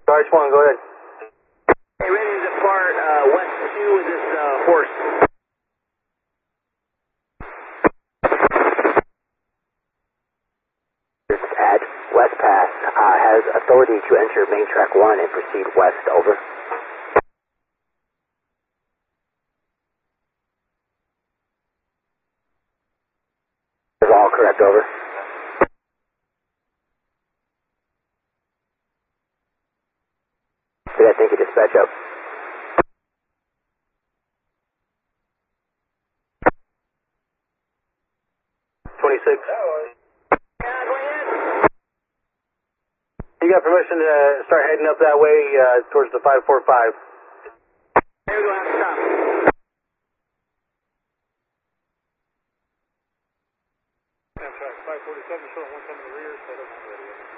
Sarge 1, go ahead. Hey, ready to depart west 2 with this horse. At West Pass has authority to enter main track 1 and proceed west, over. Is all correct, over. Did I think you dispatch up? You got permission to start heading up that way towards the 545. Here we go, have to stop. Amtrak 547 showing one coming to the rear, so that's not ready yet.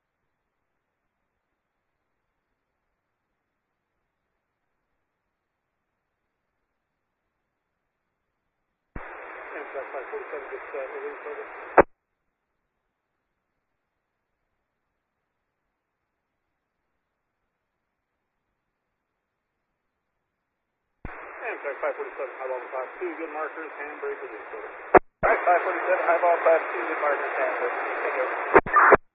Amtrak 547 gets released, over. Amtrak 547, high ball class 2, good markers, handbrake release, over. Alright, 547, high ball class 2, good markers, handbrake.